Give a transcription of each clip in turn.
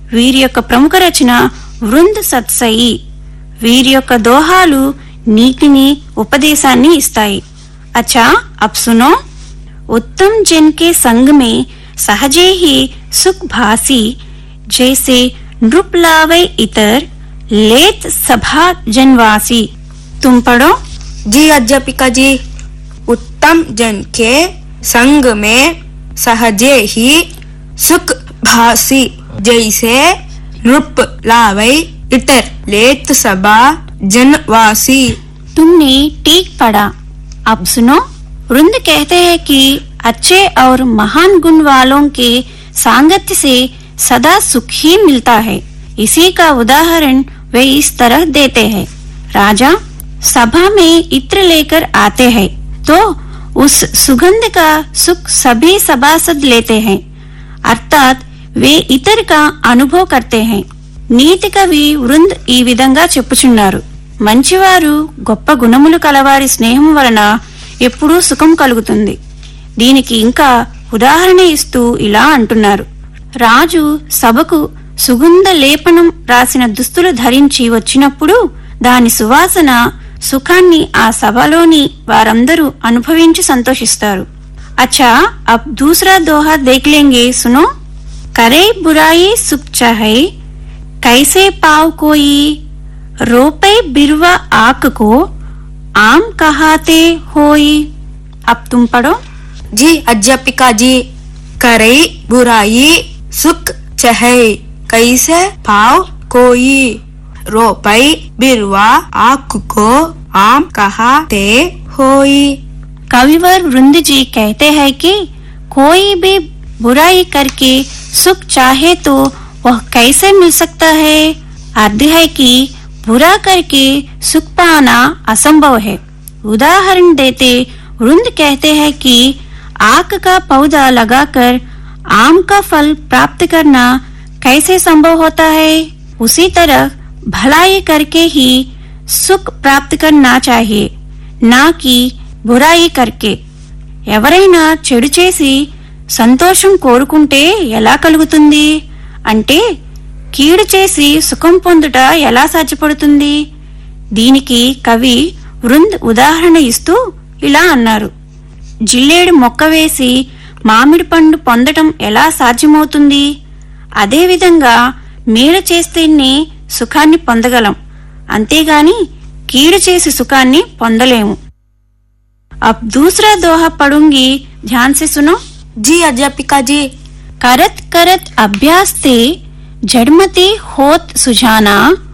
వీరి యొక్క ప్రముఖ రచన వృంద్ సత్సయి. వీరి యొక్క దోహాలు నీతిని, ఉపదేశాన్ని ఇస్తాయి. అచ్చా అబ్ సునో. उत्तम जन के संग में सहजे ही सुख भासी, जैसे नृप लावे इतर लेत सभा जनवासी. तुम पढ़ो. जी अध्यापिका जी. उत्तम जन के संग में सहजे ही सुख भासी, जैसे नृप लावे इतर लेत सभा जनवासी. तुमने ठीक पढ़ा. अब सुनो. वृंद कहते हैं कि अच्छे और महान गुण वालों के सांगत्य से सदा सुख ही मिलता है. इसी का उदाहरण वे इस तरह देते हैं. राजा सभा में इत्र लेकर आते हैं तो उस सुगंध का सुख सभी सभासद लेते हैं, अर्थात वे इतर का अनुभव करते हैं. నీతి కవి వృంద్ ఈ విధంగా చెప్పుచున్నారు. మంచివారు గొప్ప గుణములు కలవారి స్నేహం వలన ఎప్పుడూ సుఖం కలుగుతుంది. దీనికి ఇంకా ఉదాహరణ ఇస్తూ ఇలా అంటున్నారు. రాజు సభకు సుగంధ లేపనం రాసిన దుస్తులు ధరించి వచ్చినప్పుడు దాని సువాసన సుఖాన్ని ఆ సభలోని వారందరూ అనుభవించి సంతోషిస్తారు. అచ్చా అబ్ దూసరా దోహా దేఖ్ లేంగే. సునో. करे बुराई सुख चाहे, कैसे पाव कोई, रोपे बिरवा आक को, आम कहाते होई. अब तुम पढ़ो. जी अध्यापिका जी. करे बुराई सुख चाहे, कैसे पाव कोई, रोपे बिरवा आक को, आम कहाते होई. कविवर वृंद जी कहते हैं कि कोई भी बुराई करके सुख चाहे तो वह कैसे मिल सकता है. अर्थ है कि बुरा करके सुख पाना असंभव है. उदाहरण देते वृंद कहते हैं कि आक का पौधा लगाकर आम का फल प्राप्त करना कैसे संभव होता है. उसी तरह भलाई करके ही सुख प्राप्त करना चाहिए, ना कि बुराई करके. ఎవరైనా చెడు చేసి సంతోషం కోరుకుంటే ఎలా కలుగుతుంది అంటే కీడు చేసి సుఖం పొందుట ఎలా సాధ్యపడుతుంది. దీనికి కవి వృంద్ ఉదాహరణ ఇస్తూ ఇలా అన్నారు. జిల్లేడు మొక్క వేసి మామిడి పండు పొందటం ఎలా సాధ్యమవుతుంది? అదేవిధంగా మేలు చేస్తేనే సుఖాన్ని పొందగలం, అంతేగాని కీడు చేసి సుఖాన్ని పొందలేము. अब दूसरा दोहा पढ़ूंगी, ध्यान से सुनो. जी अध्यापिका जी. करत करत अभ्यास ते जड़मती होत सुजाना,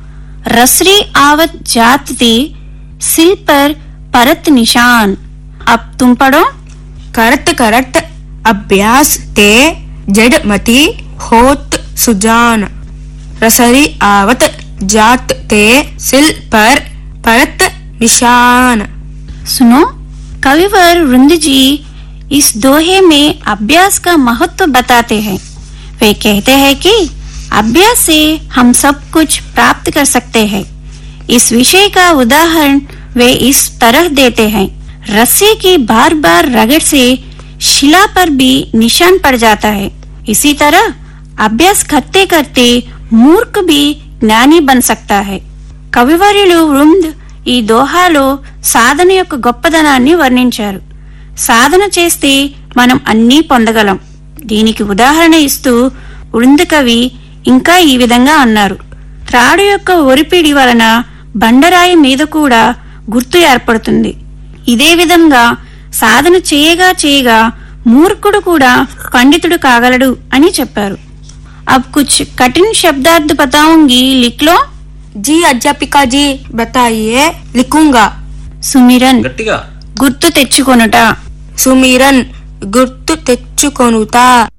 रसरी आवत जात ते सिल पर परत निशान. अब तुम पढ़ो. करत करत अभ्यास ते जड़मती होत सुजान, रसरी आवत जात ते सिल पर परत निशान. सुनो. कविवर वृंद जी इस दोहे में अभ्यास का महत्व बताते हैं. वे कहते हैं कि अभ्यास से हम सब कुछ प्राप्त कर सकते हैं. इस विषय का उदाहरण वे इस तरह देते हैं. रस्सी की बार बार रगड़ से शिला पर भी निशान पड़ जाता है. इसी तरह अभ्यास करते करते मूर्ख भी ज्ञानी बन सकता है. కవివర్యులు వృంద్ ఈ దోహాలో సాధన యొక్క గొప్పదనాన్ని వర్ణించారు. సాధన చేస్తే మనం అన్నీ పొందగలం. దీనికి ఉదాహరణ ఇస్తూ వృంద కవి ఇంకా ఈ విధంగా అన్నారు. త్రాడు యొక్క ఒరిపిడి వలన బండరాయి మీద కూడా గుర్తు ఏర్పడుతుంది. ఇదే విధంగా సాధన చేయగా చేయగా మూర్ఖుడు కూడా పండితుడు కాగలడు అని చెప్పారు. अब कुछ कठिन शब्दार्थ बताऊंगी, लिख लो. जी अध्यापिका जी बताइए. लिखूंगा. సుమిరన్ గుర్తు తెచ్చుకొనుట. సుమిరన్ గుర్తు తెచ్చుకొనుట.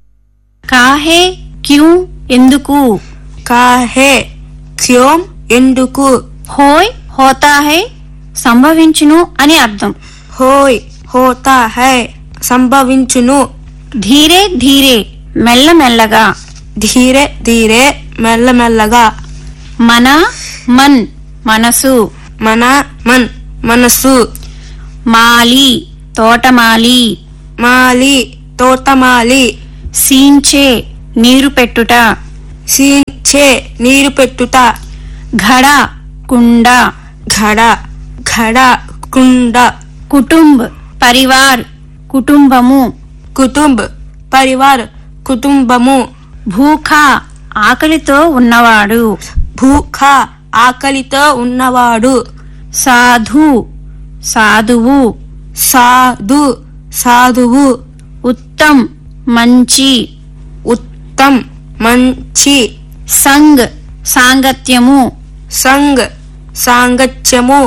కాహే క్యూ ఎందుకు. కాహే క్యోం ఎందుకు. హోయ్ హోతా హై సంభవించును అని అర్థం. హోయ్ హోతా హై సంభవించును. ధీరే ధీరే మెల్లమెల్లగా. ధీరే ధీరే మెల్లమెల్లగా. మన మన్ మనసు. మన మన్ మనసు. మాలి తోటమాలి. మాలి తోటమాలి. సీంచే నీరు పెట్టుట. ఛే నీరు పెట్టుట, घड़ा कुंडा, ఘడ ఘడ కుండ, कुटुंब परिवार कुटुंबमु, కుటుంబ్ పరివార్ కుటుంబము, भूखा ఆకలితో ఉన్నవాడు, భూఖ ఆకలితో ఉన్నవాడు, साधु సాధువు, సాధు సాధువు, उत्तम మంచి, ఉత్తమ్ మంచి, संग సాంగత్యము, సంగ్ సాంగత్యము,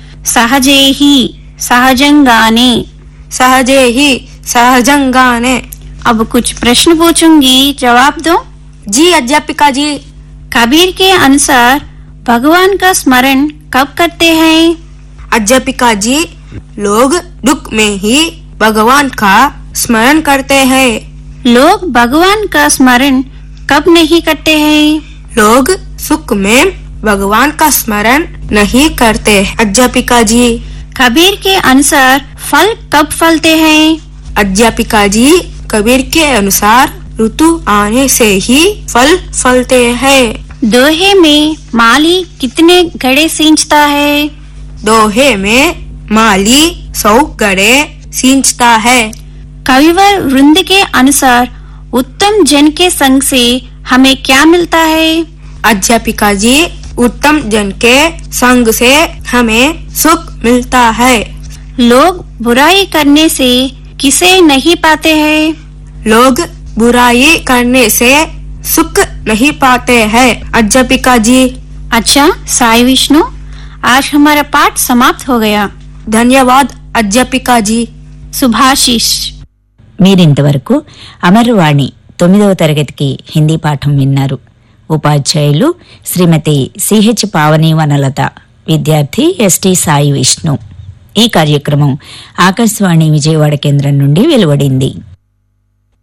सहजेही सहजंगाने। సహజేహి సహజంగానే। अब कुछ प्रश्न पूछूंगी, जवाब दो। जी अध्यापिका जी। कबीर के अनुसार भगवान का स्मरण कब करते हैं? अध्यापिका जी, लोग दुख में ही भगवान का स्मरण करते हैं। लोग भगवान का स्मरण कब नहीं करते हैं? लोग सुख में भगवान का स्मरण नहीं करते। अध्यापिका जी। कबीर के अनुसार फल कब फलते हैं? अध्यापिका जी, कबीर के अनुसार ऋतु आने से ही फल फलते हैं। दोहे में माली कितने घड़े सींचता है? दोहे में माली 100 घड़े सींचता है। कविवर वृंद के अनुसार उत्तम जन के संग से हमें क्या मिलता है? अध्यापिका जी, उत्तम जन के संग से हमें सुख मिलता है। लोग बुराई करने से किसे नहीं पाते हैं? लोग बुराई करने से सुख नहीं पाते हैं। अध्यापिका जी। अच्छा साई विष्णु, आज हमारा पाठ समाप्त हो गया। धन्यवाद अध्यापिका जी। सुभाषिष। మీరింతవరకు అమరవాణి 9వ తరగతికి హిందీ పాఠం విన్నారు. ఉపాధ్యాయులు శ్రీమతి సిహెచ్ పావని వనలత, విద్యార్థి ఎస్టి సాయి విష్ణు. ఈ కార్యక్రమం ఆకాశవాణి విజయవాడ కేంద్రం నుండి వెలువడింది.